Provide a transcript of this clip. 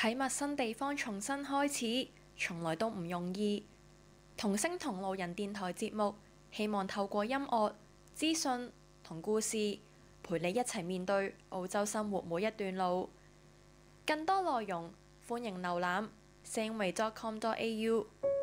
喺陌生地方重新開始，從來都唔容易。同聲同路人電台節目，希望透過音樂、資訊同故事，陪你一齊面對澳洲生活每一段路。更多內容，歡迎瀏覽 sangway.com.au。